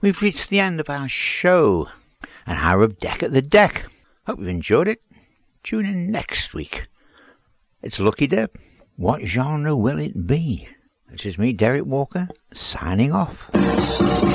We've reached the end of our show, an hour of Deck at the Deck. Hope you've enjoyed it. Tune in next week. It's Lucky Dip. What genre will it be? This is me, Derek Walker, signing off.